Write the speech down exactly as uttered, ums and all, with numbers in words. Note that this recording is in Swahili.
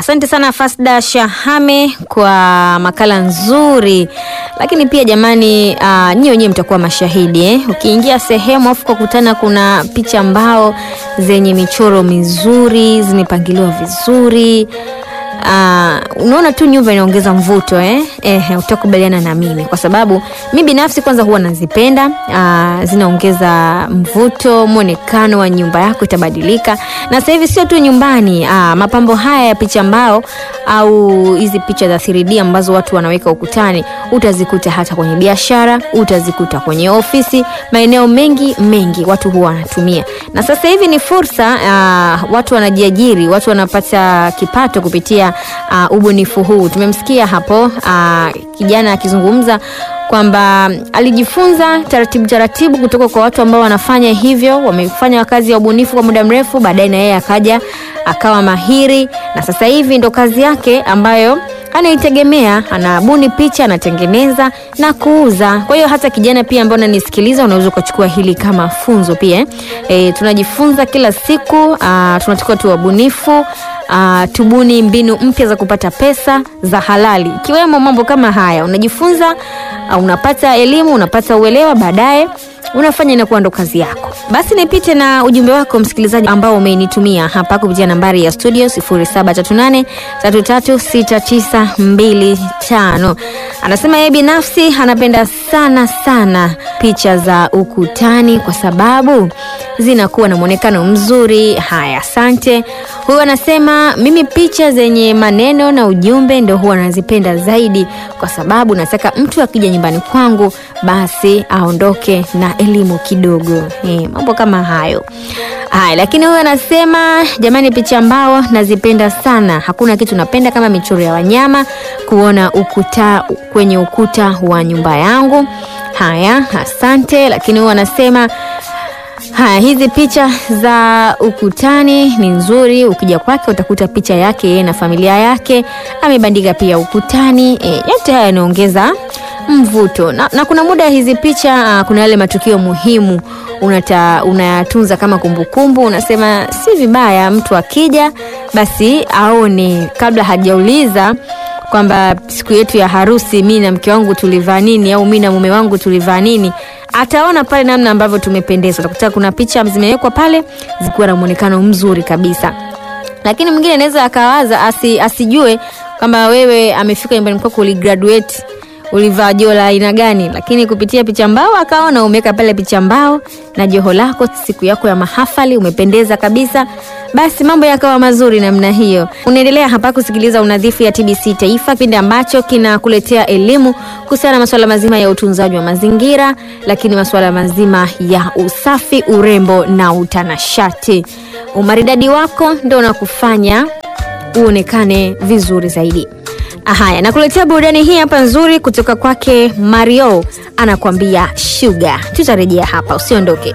Asante sana Fasda Shahame kwa makala nzuri. Lakini pia jamani, uh, nyinyi wenyewe mtakuwa mashahidi eh. Ukiingia sehemu afu kukutana kuna picha mbao zenye michoro mizuri, zimepangiliwa vizuri. Uh, unaona tu nyumba inaongeza mvuto eh. Eh, utakubaliana na mimi kwa sababu mimi binafsi kwanza huwa nazipenda. Uh, zinaongeza mvuto, muonekano wa nyumba yako itabadilika. Na sasa hivi sio tu nyumbani, uh, mapambo haya ya picha mbao au hizi picha za three D ambazo watu wanaweka ukutani, utazikuta hata kwenye biashara, utazikuta kwenye ofisi, maeneo mengi mengi watu huwa wanatumia. Na sasa hivi ni fursa, uh, watu wanajiajiri, watu wanapata kipato kupitia uh, ubunifu huu. Tumemsikia hapo uh, kijana akizungumza kwamba alijifunza taratibu taratibu kutoka kwa watu ambao wanafanya hivyo, wamefanya kazi ya ubunifu kwa muda mrefu, baadaye na yeye akaja akawa mahiri, na sasa hivi ndo kazi yake ambayo anaitegemea, anabuni picha, anatengeneza na kuuza. Kwa hiyo hata kijana pia ambao unanisikiliza unaweza kuchukua hili kama funzo pia. E, tunajifunza kila siku, uh, tunatakiwa tu wabunifu, uh, tubuni mbinu mpya za kupata pesa za halali. Kiwemo mambo kama haya, unajifunza, uh, unapata elimu, unapata uelewa, baadaye unafanya na kuwa ndo kazi yako. Basi nipite na ujumbe wako msikilizaji ambao umenitumia hapa kupitia nambari ya studio sifuri saba tatu nane tatu tatu sita tisa mbili tano. Anasema yeye binafsi anapenda sana sana picha za ukutani kwa sababu zinakuwa na muonekano mzuri. Haya, asante. Huyu anasema mimi picha zenye maneno na ujumbe ndio huwa nazipenda zaidi kwa sababu nataka mtu akija nyumbani kwangu basi aondoke na elimu kidogo. Eh, mambo kama hayo. Haya, lakini huyu anasema jamani, picha mbao nazipenda sana. Hakuna kitu napenda kama michoro ya wanyama kuona ukuta kwenye ukuta wa nyumba yangu. Haya, asante. Lakini huyu anasema haya, hizi picha za ukutani ni nzuri. Ukija kwake utakuta picha yake yeye na familia yake amebandika pia ukutani. E, yote haya yanaongeza mvuto. Na, na kuna muda hizi picha, kuna yale matukio muhimu unata unayatunza kama kumbukumbu. Unasema si vibaya mtu akija basi aone kabla hajauliza kwamba siku yetu ya harusi mimi na mke wangu tulivaa nini au mimi na mume wangu tulivaa nini. Ataona pale namna ambavyo tumependeza. Utakuta kuna picha zimewekwa pale zikiwa na muonekano mzuri kabisa. Lakini mwingine anaweza akawaza asi, asijue kwamba wewe amefika nyumbani kwako uligraduate, ulivaa joho la aina gani, lakini kupitia picha mbao akaona umeweka pale picha mbao na joho lako siku yako ya mahafali umependeza kabisa. Basi mambo yakawa mazuri namna hiyo. Unaendelea hapa kusikiliza Unadhifu ya T B C Taifa, kipindi ambacho kinakuletea elimu kuhusiana na masuala mazima ya utunzaji wa mazingira, lakini masuala mazima ya usafi, urembo na utanashati. Umaridadi wako ndio unakufanya uonekane vizuri zaidi. Haya, nakuletea burudani hii hapa nzuri kutoka kwake Mario, anakuambia Sugar. Tutarejea hapa, usiondoke.